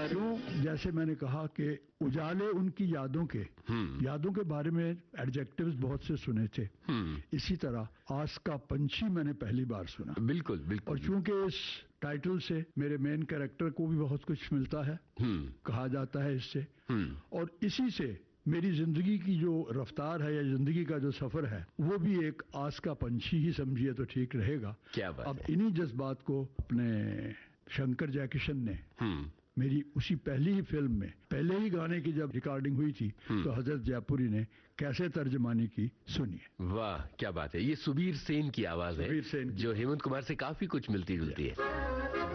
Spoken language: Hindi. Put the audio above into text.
क्यों, जैसे मैंने कहा कि उजाले उनकी यादों के बारे में एडजेक्टिव्स बहुत से सुने थे, इसी तरह आस का पंछी मैंने पहली बार सुना। बिल्कुल बिल्कुल। और चूंकि इस टाइटल से मेरे मेन कैरेक्टर को भी बहुत कुछ मिलता है, कहा जाता है इससे, और इसी से मेरी जिंदगी की जो रफ्तार है या जिंदगी का जो सफर है वो भी एक आस का पंछी ही समझिए तो ठीक रहेगा। क्या बात अब है। इन्हीं जज्बात को अपने शंकर जयकिशन ने मेरी उसी पहली ही फिल्म में पहले ही गाने की जब रिकॉर्डिंग हुई थी तो हजरत जयपुरी ने कैसे तर्जमानी की, सुनिए। वाह क्या बात है। ये सुबीर सेन की आवाज है, सुबीर सेन की, जो हेमंत कुमार से काफी कुछ मिलती जुलती है।